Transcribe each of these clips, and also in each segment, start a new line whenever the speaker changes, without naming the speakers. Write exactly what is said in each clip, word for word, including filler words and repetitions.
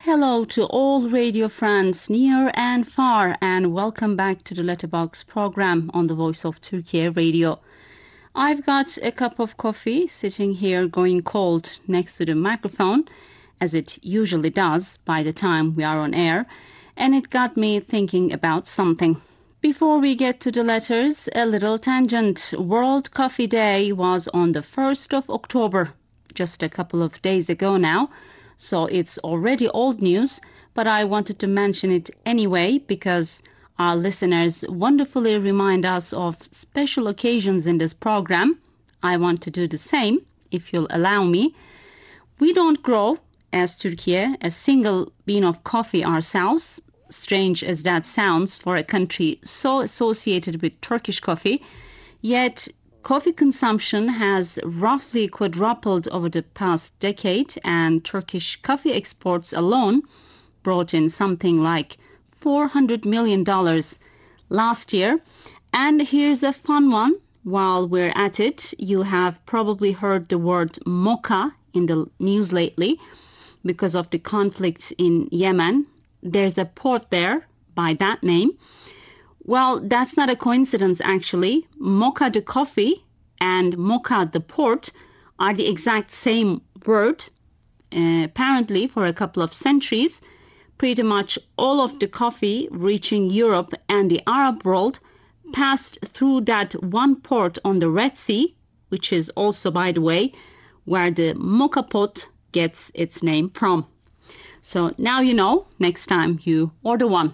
Hello to all radio friends near and far, and welcome back to the Letterbox program on the Voice of Turkey Radio. I've got a cup of coffee sitting here going cold next to the microphone, as it usually does by the time we are on air, and it got me thinking about something. Before we get to the letters, a little tangent. World Coffee Day was on the first of October, just a couple of days ago now. So it's already old news, but I wanted to mention it anyway because our listeners wonderfully remind us of special occasions in this program. I want to do the same, if you'll allow me. We don't grow, as Turkey, a single bean of coffee ourselves, strange as that sounds for a country so associated with Turkish coffee, yet coffee consumption has roughly quadrupled over the past decade, and Turkish coffee exports alone brought in something like four hundred million dollars last year. And here's a fun one. While we're at it, you have probably heard the word mocha in the news lately because of the conflict in Yemen. There's a port there by that name. Well, that's not a coincidence, actually. Mocha the coffee and mocha the port are the exact same word. Uh, apparently, for a couple of centuries, pretty much all of the coffee reaching Europe and the Arab world passed through that one port on the Red Sea, which is also, by the way, where the mocha pot gets its name from. So now you know, next time you order one.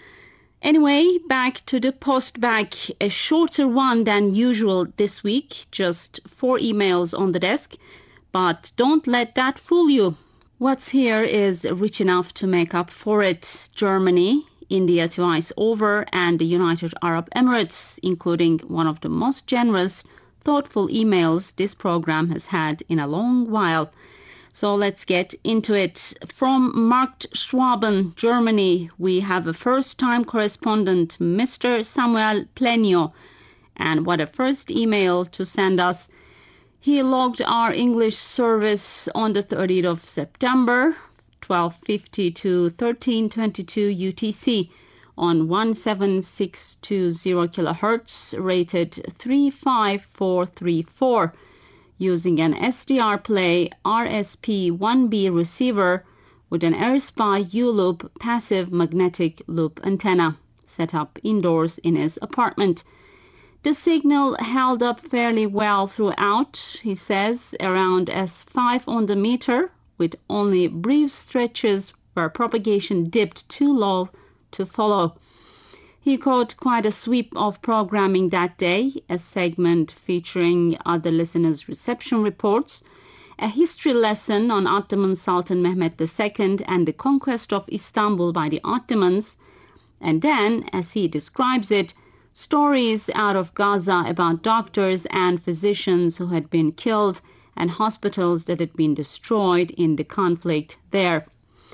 Anyway, back to the post bag, a shorter one than usual this week, just four emails on the desk, but don't let that fool you. What's here is rich enough to make up for it. Germany, India twice over, and the United Arab Emirates, including one of the most generous, thoughtful emails this program has had in a long while. So let's get into it. From Markt Schwaben, Germany, we have a first-time correspondent, Mister Samuel Plenio. And what a first email to send us. He logged our English service on the thirtieth of September, twelve fifty to thirteen twenty-two U T C on one seven six two zero kilohertz, rated three five four three four. Using an S D R Play R S P one B receiver with an AirSpy U-Loop passive magnetic loop antenna set up indoors in his apartment. The signal held up fairly well throughout, he says, around S five on the meter, with only brief stretches where propagation dipped too low to follow. He caught quite a sweep of programming that day, a segment featuring other listeners' reception reports, a history lesson on Ottoman Sultan Mehmed the Second and the conquest of Istanbul by the Ottomans, and then, as he describes it, stories out of Gaza about doctors and physicians who had been killed and hospitals that had been destroyed in the conflict there.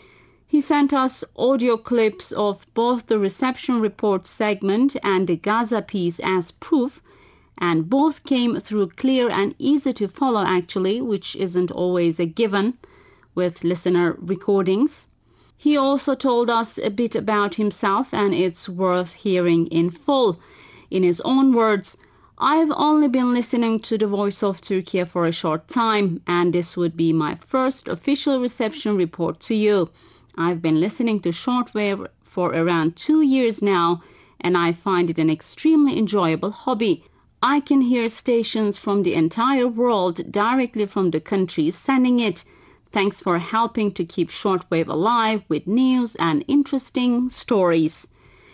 He sent us audio clips of both the reception report segment and the Gaza piece as proof, and both came through clear and easy to follow actually, which isn't always a given with listener recordings. He also told us a bit about himself, and it's worth hearing in full. In his own words, "I've only been listening to the Voice of Turkey for a short time, and this would be my first official reception report to you. I've been listening to shortwave for around two years now, and I find it an extremely enjoyable hobby. I can hear stations from the entire world directly from the countries sending it. Thanks for helping to keep shortwave alive with news and interesting stories."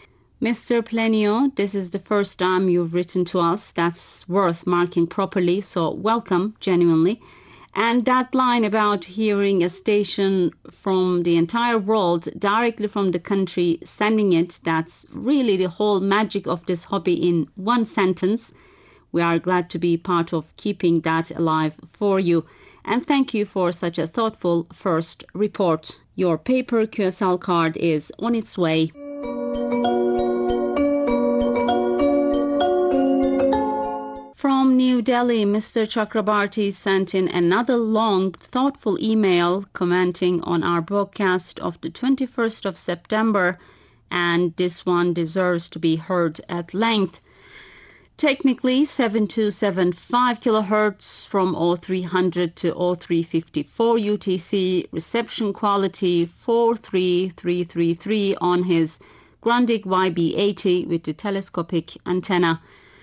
Mister Plenio, this is the first time you've written to us. That's worth marking properly, so welcome, genuinely. And that line about hearing a station from the entire world directly from the country sending it, that's really the whole magic of this hobby in one sentence. We are glad to be part of keeping that alive for you. And thank you for such a thoughtful first report. Your paper Q S L card is on its way. From New Delhi, Mister Chakrabarti sent in another long, thoughtful email commenting on our broadcast of the twenty-first of September, and this one deserves to be heard at length. Technically, seven two seven five kilohertz from oh three hundred to oh three fifty-four U T C, reception quality four three three three three on his Grundig Y B eighty with the telescopic antenna.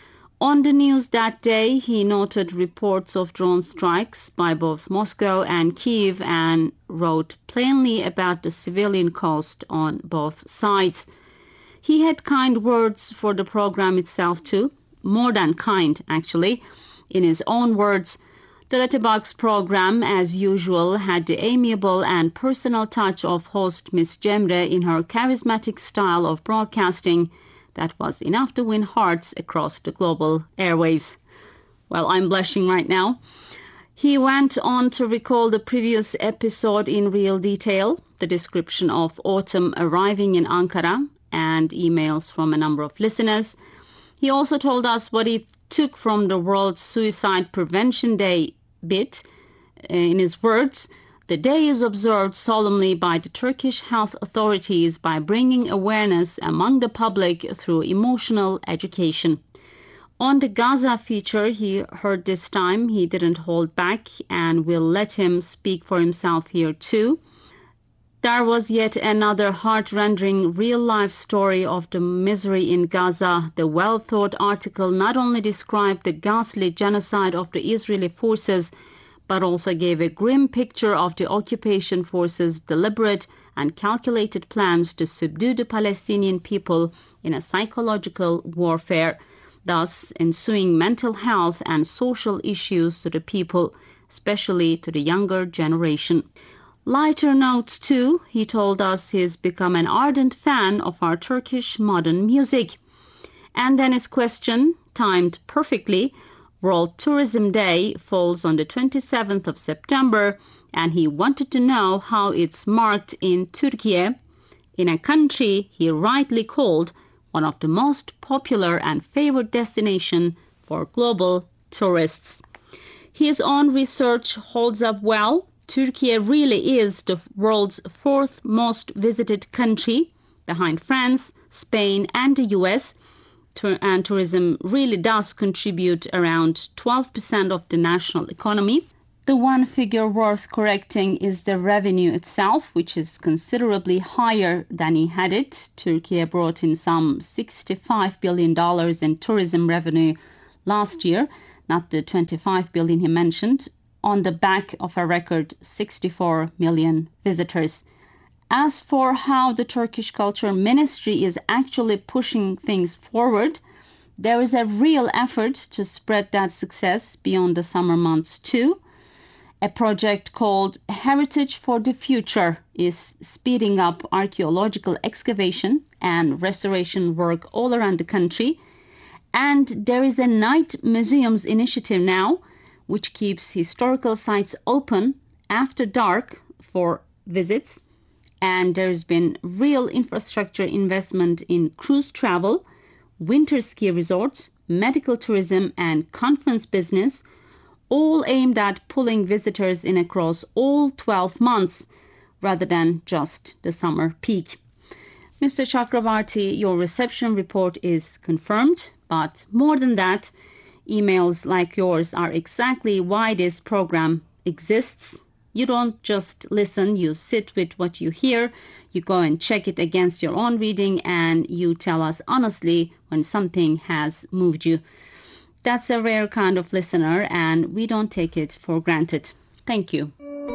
On the news that day, he noted reports of drone strikes by both Moscow and Kyiv and wrote plainly about the civilian cost on both sides. He had kind words for the program itself too, more than kind actually. In his own words, the Letterbox program, as usual, had the amiable and personal touch of host Miss Cemre in her charismatic style of broadcasting that was enough to win hearts across the global airwaves. Well, I'm blushing right now. He went on to recall the previous episode in real detail, the description of autumn arriving in Ankara, and emails from a number of listeners. He also told us what he took from the World Suicide Prevention Day bit. In his words, the day is observed solemnly by the Turkish health authorities by bringing awareness among the public through emotional education. On the Gaza feature he heard this time, he didn't hold back, and we'll let him speak for himself here too. There was yet another heart-rending real-life story of the misery in Gaza. The well-thought article not only described the ghastly genocide of the Israeli forces, but also gave a grim picture of the occupation forces' deliberate and calculated plans to subdue the Palestinian people in a psychological warfare, thus ensuing mental health and social issues to the people, especially to the younger generation. Lighter notes too, he told us he's become an ardent fan of our Turkish modern music. And then his question, timed perfectly, World Tourism Day falls on the twenty-seventh of September, and he wanted to know how it's marked in Turkey, in a country he rightly called one of the most popular and favored destinations for global tourists. His own research holds up well. Turkey really is the world's fourth most visited country, behind France, Spain, and the U S, and tourism really does contribute around twelve percent of the national economy. The one figure worth correcting is the revenue itself, which is considerably higher than he had it. Turkey brought in some sixty-five billion dollars in tourism revenue last year, not the twenty-five billion dollars he mentioned, on the back of a record sixty-four million visitors. As for how the Turkish Culture Ministry is actually pushing things forward, there is a real effort to spread that success beyond the summer months too. A project called Heritage for the Future is speeding up archaeological excavation and restoration work all around the country. And there is a Night Museums initiative now, which keeps historical sites open after dark for visits. And there's been real infrastructure investment in cruise travel, winter ski resorts, medical tourism, and conference business, all aimed at pulling visitors in across all twelve months rather than just the summer peak. Mister Chakrabarti, your reception report is confirmed, but more than that, emails like yours are exactly why this program exists. You don't just listen, you sit with what you hear, you go and check it against your own reading, and you tell us honestly when something has moved you. That's a rare kind of listener, and we don't take it for granted. Thank you.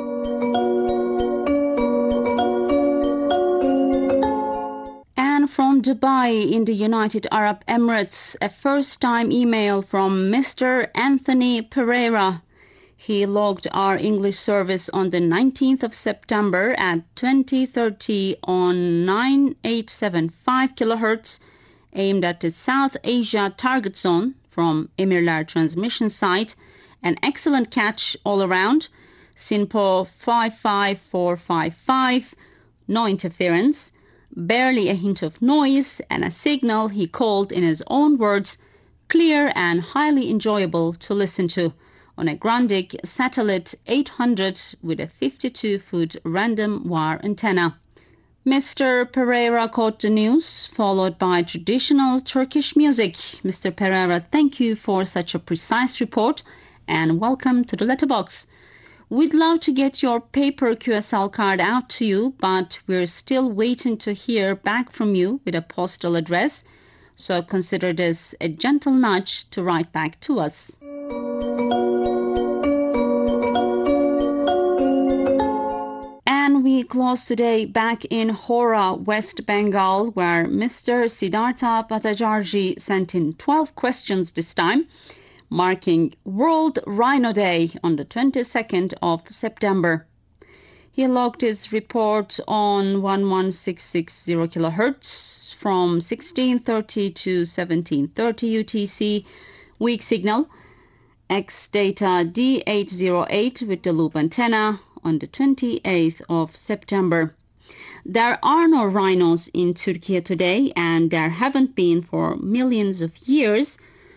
And from Dubai in the United Arab Emirates, a first-time email from Mister Anthony Pereira. He logged our English service on the nineteenth of September at twenty thirty on nine eight seven five kilohertz, aimed at the South Asia target zone from Emirler transmission site. An excellent catch all around. SINPO five five four five five, no interference, barely a hint of noise, and a signal he called in his own words clear and highly enjoyable to listen to on a Grundig Satellite eight hundred with a fifty-two foot random wire antenna. Mister Pereira caught the news, followed by traditional Turkish music. Mister Pereira, thank you for such a precise report and welcome to the Letterbox. We'd love to get your paper Q S L card out to you, but we're still waiting to hear back from you with a postal address. So consider this a gentle nudge to write back to us. And we close today back in Hora, West Bengal, where Mister Siddhartha Bhattacharjee sent in twelve questions this time, marking World Rhino Day on the twenty-second of September. He logged his report on one one six six zero kilohertz from sixteen thirty to seventeen thirty U T C, weak signal, X data D eight zero eight with the loop antenna on the twenty-eighth of September. There are no rhinos in Turkey today, and there haven't been for millions of years.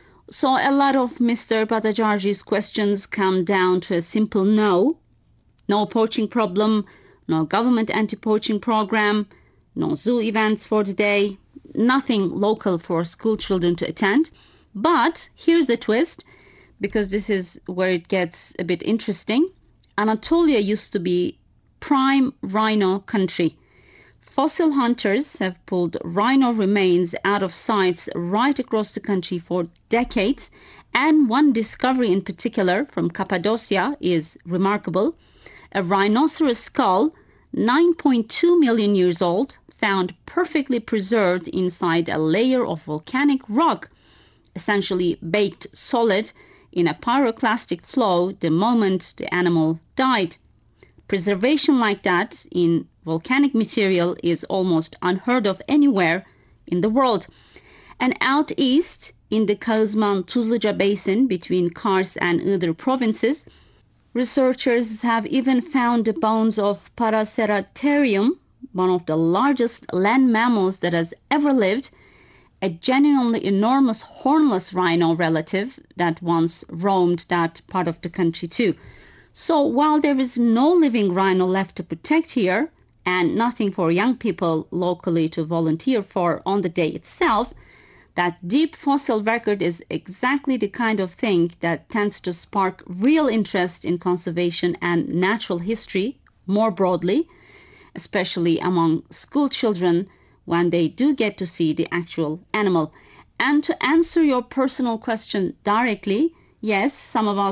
So a lot of Mister Bhattacharjee's questions come down to a simple no. No poaching problem, no government anti-poaching program, no zoo events for the day, nothing local for school children to attend. But here's the twist, because this is where it gets a bit interesting. Anatolia used to be prime rhino country. Fossil hunters have pulled rhino remains out of sites right across the country for decades, and one discovery in particular from Cappadocia is remarkable. A rhinoceros skull, nine point two million years old, found perfectly preserved inside a layer of volcanic rock, essentially baked solid in a pyroclastic flow the moment the animal died. Preservation like that in volcanic material is almost unheard of anywhere in the world. And out east, in the Kazman-Tuzluca basin between Kars and Iğdır provinces, researchers have even found the bones of Paraceratherium, one of the largest land mammals that has ever lived, a genuinely enormous hornless rhino relative that once roamed that part of the country too. So while there is no living rhino left to protect here, and nothing for young people locally to volunteer for on the day itself, that deep fossil record is exactly the kind of thing that tends to spark real interest in conservation and natural history more broadly, especially among school children when they do get to see the actual animal. And to answer your personal question directly, yes, some of us